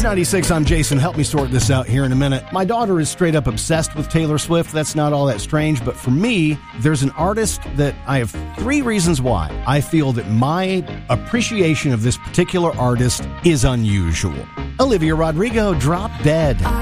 96, I'm Jason. Help me sort this out here in a minute. My daughter is straight up obsessed with Taylor Swift. That's not all that strange, but for me, there's an artist that I have 3 reasons why I feel that my appreciation of this particular artist is unusual. Olivia Rodrigo, Drop Dead.